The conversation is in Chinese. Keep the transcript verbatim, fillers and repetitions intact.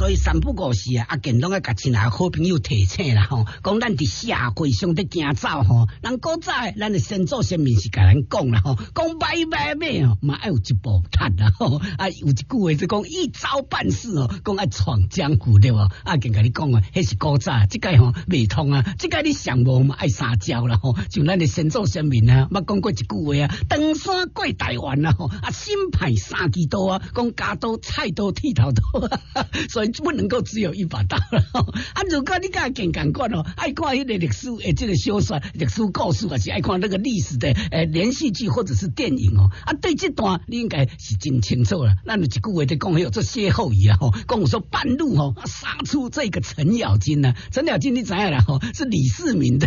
所以三不五时啊，阿健拢爱甲亲爱好朋友提醒啦吼，讲咱伫社会上伫行走吼，人古早咱的先祖先面是甲咱讲啦吼，讲买买买吼，嘛爱有一步踏啦吼，啊有一句话就讲一招办事哦，讲爱闯江湖对无？阿健甲你讲啊，迄是古早，即个吼未通啊，即个你上无嘛爱三招啦吼，像咱的先祖先面啊，捌讲过一句话啊，登山过台湾啦吼，啊新派三支刀啊，讲家刀、菜刀、剃头刀，所以不能够只有一把刀啦吼。啊，如果你甲健共款哦，爱看迄个历史诶，这个小说、历史故事，还是爱看那个历史的诶连续剧或者是电影哦。啊，对这段你应该是真清楚啦。咱有一句话在讲，有做歇后语啊吼，讲说半路吼杀出这个程咬金呢、啊，程咬金你知影啦吼，是李世民的